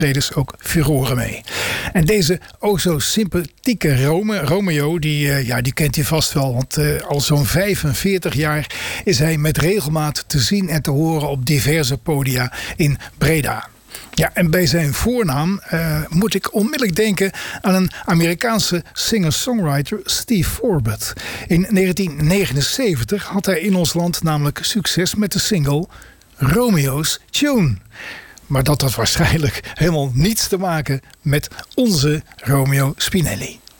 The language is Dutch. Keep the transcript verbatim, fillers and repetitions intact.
deed dus ook furoren mee. En deze o zo sympathieke Rome, Romeo, die, uh, ja, die kent hij vast wel. Want uh, al zo'n vijfenveertig jaar is hij met regelmaat te zien en te horen op diverse podia in Breda. Ja, en bij zijn voornaam uh, moet ik onmiddellijk denken aan een Amerikaanse singer-songwriter, Steve Forbert. In negentien negenenzeventig had hij in ons land namelijk succes met de single Romeo's Tune. Maar dat had waarschijnlijk helemaal niets te maken met onze Romeo Spinelli.